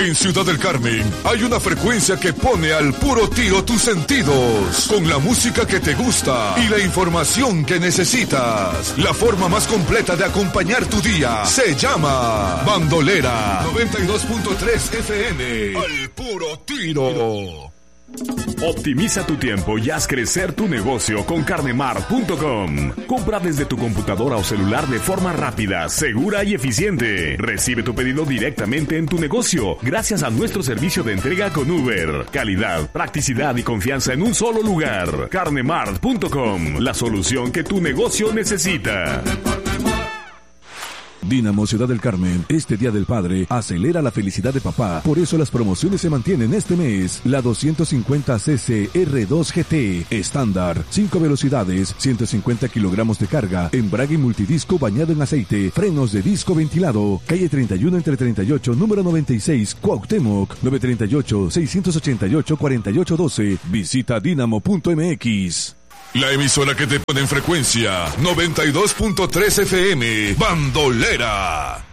En Ciudad del Carmen hay una frecuencia que pone al puro tiro tus sentidos, con la música que te gusta y la información que necesitas. La forma más completa de acompañar tu día se llama Bandolera 92.3 FM. Al puro tiro. Optimiza tu tiempo y haz crecer tu negocio con carnemart.com. Compra desde tu computadora o celular de forma rápida, segura y eficiente. Recibe tu pedido directamente en tu negocio gracias a nuestro servicio de entrega con Uber. Calidad, practicidad y confianza en un solo lugar. carnemart.com, la solución que tu negocio necesita. Dínamo Ciudad del Carmen, este Día del Padre acelera la felicidad de papá. Por eso las promociones se mantienen este mes. La 250cc R2 GT estándar, 5 velocidades, 150 kilogramos de carga, embrague multidisco bañado en aceite, frenos de disco ventilado. Calle 31 entre 38, número 96, Cuauhtémoc, 938-688-4812. Visita dinamo.mx. La emisora que te pone en frecuencia 92.3 FM, Bandolera.